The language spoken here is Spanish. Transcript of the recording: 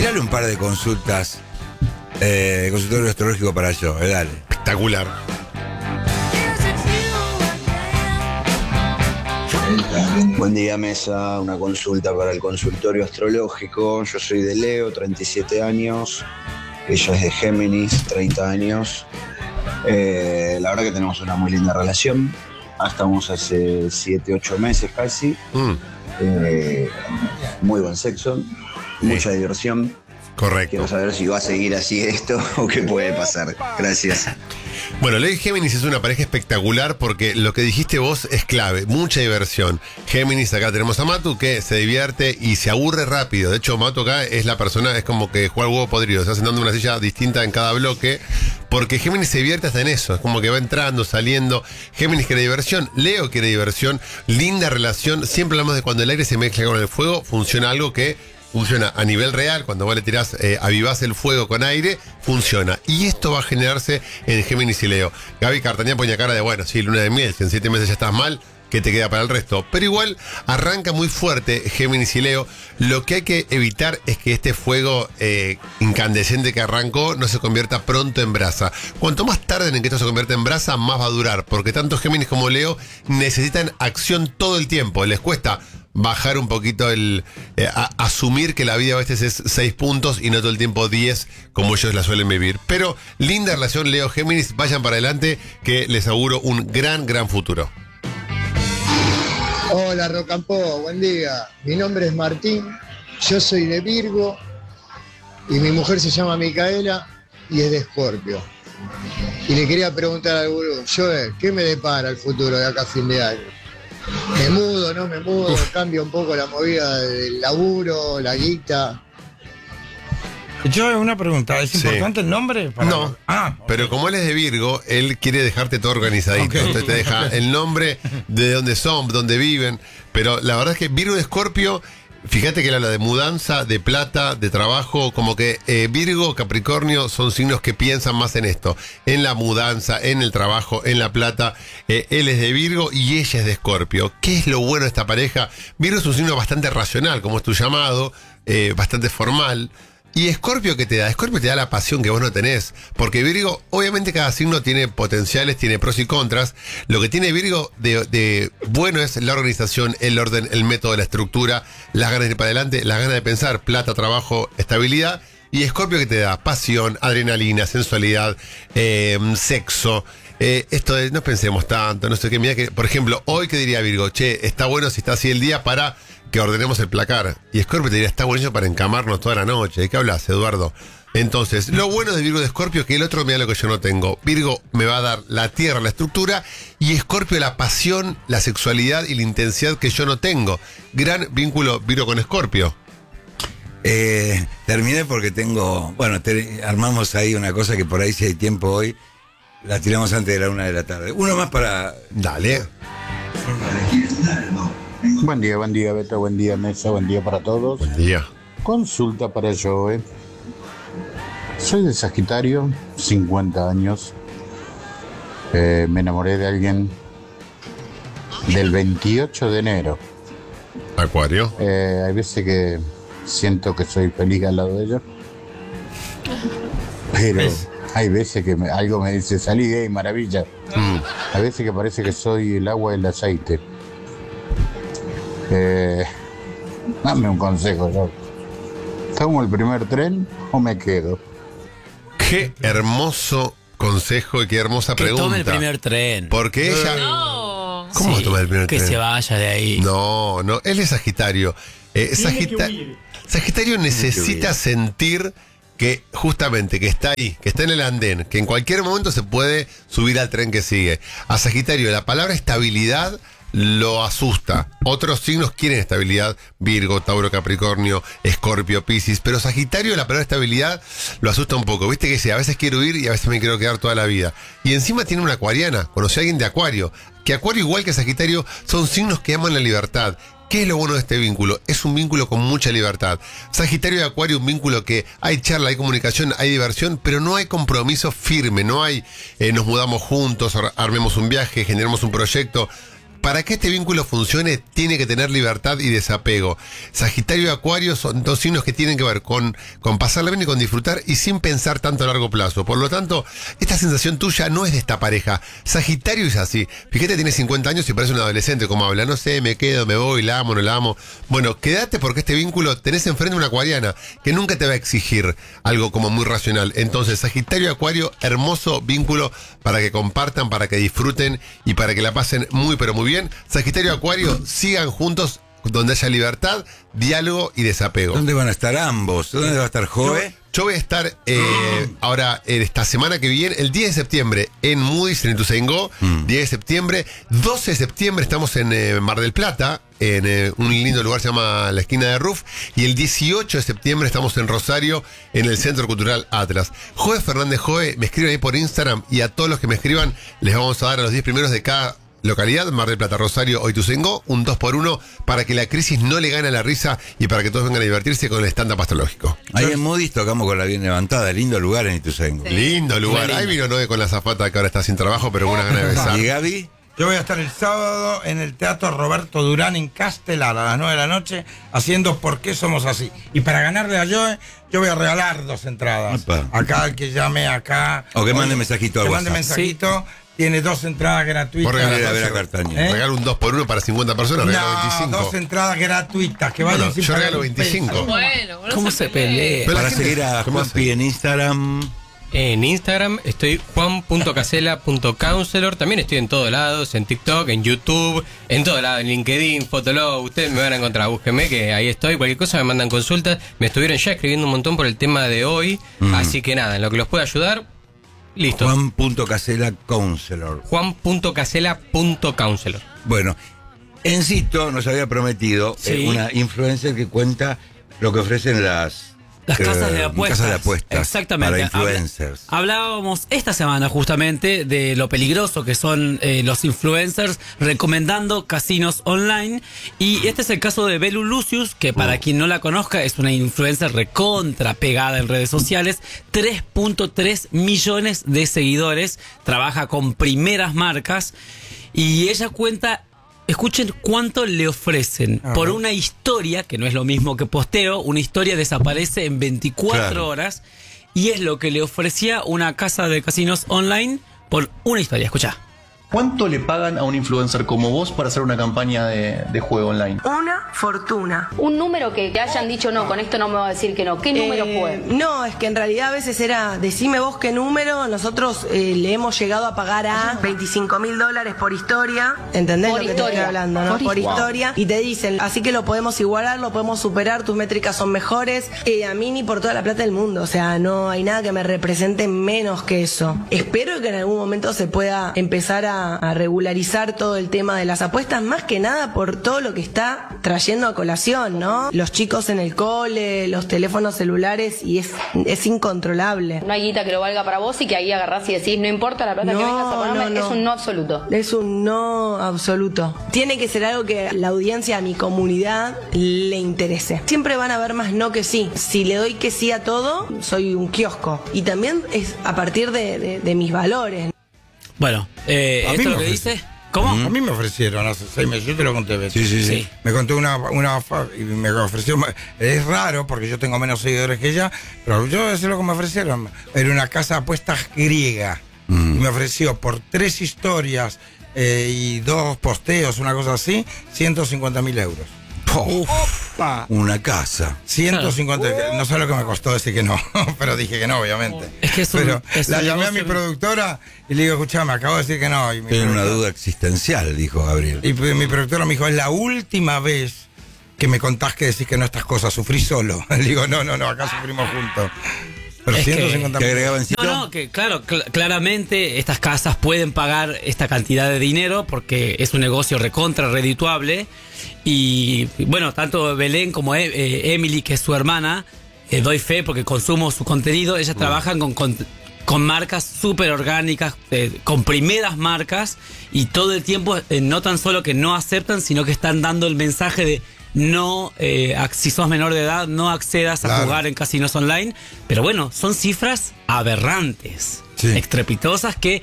tirale un par de consultas, consultorio astrológico para yo, dale. Espectacular. Buen día, mesa. Una consulta para el consultorio astrológico. Yo soy de Leo, 37 años. Ella es de Géminis, 30 años. La verdad que tenemos una muy linda relación. Estamos hace 7, 8 meses casi. Muy buen sexo, mucha diversión. Correcto. Quiero saber si va a seguir así esto o qué puede pasar. Gracias. Bueno, Leo y Géminis es una pareja espectacular porque lo que dijiste vos es clave, mucha diversión. Géminis, acá tenemos a Matu que se divierte y se aburre rápido. De hecho, Matu acá es la persona, es como que juega al huevo podrido, se va sentando en una silla distinta en cada bloque, porque Géminis se divierte hasta en eso, es como que va entrando, saliendo. Géminis quiere diversión, Leo quiere diversión, linda relación. Siempre hablamos de cuando el aire se mezcla con el fuego, funciona algo que funciona a nivel real. Cuando vos le tirás, avivás el fuego con aire, funciona. Y esto va a generarse en Géminis y Leo. Gaby Cartañá ponía cara de, bueno, sí, luna de miel, si en 7 meses ya estás mal, ¿qué te queda para el resto? Pero igual arranca muy fuerte Géminis y Leo. Lo que hay que evitar es que este fuego incandescente que arrancó no se convierta pronto en brasa. Cuanto más tarden en que esto se convierta en brasa, más va a durar. Porque tanto Géminis como Leo necesitan acción todo el tiempo. Les cuesta bajar un poquito asumir que la vida a veces es 6 puntos y no todo el tiempo 10 como ellos la suelen vivir. Pero linda relación Leo-Géminis, vayan para adelante que les auguro un gran futuro. Hola Rocampo, buen día. Mi nombre es Martín, yo soy de Virgo y mi mujer se llama Micaela y es de Escorpio. Y le quería preguntar al gurú, Joel, ¿qué me depara el futuro de acá a fin de año? ¿Me mudo, no me mudo? ¿Cambia un poco la movida del laburo, la guita? Yo, una pregunta, ¿es importante el nombre? No, pero como él es de Virgo, él quiere dejarte todo organizadito. Okay. Entonces te deja el nombre, de dónde son, dónde viven. Pero la verdad es que Virgo y Escorpio, fíjate que él habla de mudanza, de plata, de trabajo. Como que Virgo, Capricornio son signos que piensan más en esto, en la mudanza, en el trabajo, en la plata. Él es de Virgo y ella es de Escorpio. ¿Qué es lo bueno de esta pareja? Virgo es un signo bastante racional, como es tu llamado, bastante formal. ¿Y Escorpio qué te da? Escorpio te da la pasión que vos no tenés. Porque Virgo, obviamente cada signo tiene potenciales, tiene pros y contras. Lo que tiene Virgo de bueno es la organización, el orden, el método, la estructura, las ganas de ir para adelante, las ganas de pensar, plata, trabajo, estabilidad. Y Escorpio que te da pasión, adrenalina, sensualidad, sexo. Esto de no pensemos tanto, no sé qué. Mira que, por ejemplo, hoy que diría Virgo, che, está bueno si está así el día para que ordenemos el placar. Y Escorpio te diría, está buenísimo para encamarnos toda la noche. ¿De qué hablas, Eduardo? Entonces, lo bueno de Virgo y de Escorpio es que el otro me da lo que yo no tengo. Virgo me va a dar la tierra, la estructura, y Escorpio la pasión, la sexualidad y la intensidad que yo no tengo. Gran vínculo Virgo con Escorpio. Terminé porque tengo, bueno, armamos ahí una cosa que por ahí si hay tiempo hoy, la tiramos antes de la 1 de la tarde. Uno más para... Dale. Buen día, Beto, buen día, Mesa, buen día para todos. Buen día. Consulta para Joe. Soy de Sagitario, 50 años. Me enamoré de alguien del 28 de enero. Acuario. Hay veces que siento que soy feliz al lado de ella. Pero hay veces que algo me dice, salí de ahí, maravilla. Hay veces que parece que soy el agua y el aceite. Dame un consejo, yo. ¿Tomo el primer tren o me quedo? Qué hermoso consejo y qué hermosa pregunta. Que tome el primer tren. Porque ella... No. ¿Cómo sí, toma el primer tren? Que se vaya de ahí. No, él es Sagitario. Sagitario necesita sentir que justamente que está ahí, que está en el andén, que en cualquier momento se puede subir al tren que sigue. A Sagitario la palabra estabilidad lo asusta. Otros signos quieren estabilidad, Virgo, Tauro, Capricornio, Escorpio, Piscis, pero Sagitario la palabra estabilidad lo asusta un poco. Viste que dice, a veces quiero huir y a veces me quiero quedar toda la vida. Y encima tiene una acuariana, conocí a alguien de Acuario, que Acuario igual que Sagitario son signos que aman la libertad. ¿Qué es lo bueno de este vínculo? Es un vínculo con mucha libertad. Sagitario y Acuario, un vínculo que hay charla, hay comunicación, hay diversión, pero no hay compromiso firme, no hay nos mudamos juntos, armemos un viaje, generemos un proyecto. para que este vínculo funcione tiene que tener libertad y desapego. Sagitario y Acuario son dos signos que tienen que ver con pasarla bien y con disfrutar y sin pensar tanto a largo plazo. Por lo tanto, esta sensación tuya no es de esta pareja. Sagitario es así. Fíjate, tiene 50 años y parece un adolescente como habla. No sé, me quedo, me voy, la amo, no la amo. Bueno, quédate porque este vínculo tenés enfrente una acuariana que nunca te va a exigir algo como muy racional. Entonces, Sagitario y Acuario, hermoso vínculo para que compartan, para que disfruten y para que la pasen muy pero muy bien. Sagitario y Acuario, sigan juntos donde haya libertad, diálogo y desapego. ¿Dónde van a estar ambos? ¿Dónde va a estar Joe? Yo voy a estar ahora, esta semana que viene, el 10 de septiembre, en Moody's, en Ituzaingó. 10 de septiembre. 12 de septiembre estamos en Mar del Plata, en un lindo lugar que se llama La Esquina de Ruf. Y el 18 de septiembre estamos en Rosario, en el Centro Cultural Atlas. Joe Fernández Joe, me escriben ahí por Instagram y a todos los que me escriban les vamos a dar a los 10 primeros de cada localidad, Mar del Plata, Rosario o Ituzaingó, un 2x1 para que la crisis no le gane a la risa y para que todos vengan a divertirse con el stand-up astrológico. Ahí en Moody's tocamos con la bien levantada, lindo lugar en Ituzaingó. Sí. Lindo lugar. Ahí vino Noé con la zafata que ahora está sin trabajo, pero con una gana de besar. ¿Y Gaby? Yo voy a estar el sábado en el Teatro Roberto Durán en Castelar a las 9 de la noche haciendo ¿Por qué somos así? Y para ganarle a Joe, yo voy a regalar 2 entradas. Opa. Acá el que llame acá. O que mande mensajito al que mande WhatsApp. mensajito. Tiene 2 entradas gratuitas. Por regalar Ir a ver a Cartaña. Regalo un 2x1 para 50 personas, regalo 25. 2 entradas gratuitas que vayan Bueno, sin yo pagar regalo un peso. 25. Bueno, no ¿Cómo se pelea? Pero la Para gente- seguir a ¿cómo Juanpi en Instagram. En Instagram estoy juan.casela.counselor. También estoy en todos lados, en TikTok, en YouTube, en todo lado, en LinkedIn, Fotolog. Ustedes me van a encontrar, búsquenme que ahí estoy. Cualquier cosa me mandan consultas. Me estuvieron ya escribiendo un montón por el tema de hoy. Así que nada, en lo que los pueda ayudar, listo. Juan.casela Counselor. Juan.casela.counselor. Bueno, Encito nos había prometido Sí. una influencer que cuenta lo que ofrecen las casas de apuestas. casas de apuestas Exactamente. para influencers. Hablábamos esta semana justamente de lo peligroso que son los influencers recomendando casinos online. Y este es el caso de Belu Lucius, que para quien no la conozca es una influencer recontra pegada en redes sociales. 3.3 millones de seguidores. Trabaja con primeras marcas. Y ella cuenta... Escuchen cuánto le ofrecen por una historia, que no es lo mismo que posteo, una historia desaparece en 24 Claro. horas y es lo que le ofrecía una casa de casinos online por una historia. Escucha. ¿Cuánto le pagan a un influencer como vos para hacer una campaña de juego online? Una fortuna. Un número que te hayan dicho, no, con esto no me va a decir que no. ¿Qué número fue? No, es que en realidad a veces era, decime vos qué número, nosotros le hemos llegado a pagar a $25.000 por historia. ¿Entendés Por lo que te historia. estoy hablando, no? Por historia. Y te dicen, así que lo podemos igualar, lo podemos superar, tus métricas son mejores. A mí ni por toda la plata del mundo, o sea, no hay nada que me represente menos que eso. Espero que en algún momento se pueda empezar a regularizar todo el tema de las apuestas, más que nada por todo lo que está trayendo a colación, ¿no? Los chicos en el cole, los teléfonos celulares, y es incontrolable. No hay guita que lo valga para vos y que ahí agarrás y decís, no importa la plata que vengas a ponerme, es un no absoluto. Es un no absoluto. Tiene que ser algo que a la audiencia, a mi comunidad, le interese. Siempre van a haber más no que sí. Si le doy que sí a todo, soy un kiosco. Y también es a partir de mis valores. Bueno, A mí esto me lo que ofrece. dice. ¿Cómo? A mí me ofrecieron hace 6 meses, yo te lo conté, Beto. Sí. Me contó y me ofreció, es raro porque yo tengo menos seguidores que ella, pero yo eso es lo que me ofrecieron. Era una casa de apuestas griega. Y me ofreció por 3 historias y 2 posteos, una cosa así, 150.000 euros. Opa. Una casa. 150, no sé lo que me costó decir que no, pero dije que no, obviamente. Es que es un- pero es la un llamé a negocio- mi productora y le digo, escuchame, acabo de decir que no. Y mi Tiene una productora- duda existencial, dijo Gabriel. Y mi productora me dijo, es la última vez que me contás que decís que no estas cosas, sufrí solo. Le digo, no, acá sufrimos juntos. Pero Es que- 150 ¿Qué agregaba Encito? No, que claro, claramente estas casas pueden pagar esta cantidad de dinero porque es un negocio recontra redituable. Y bueno, tanto Belén como Emily, que es su hermana, doy fe porque consumo su contenido, ellas trabajan con marcas súper orgánicas, con primeras marcas, y todo el tiempo no tan solo que no aceptan, sino que están dando el mensaje de no, si sos menor de edad, no accedas a Claro. jugar en casinos online. Pero bueno, son cifras aberrantes, Sí. estrepitosas, que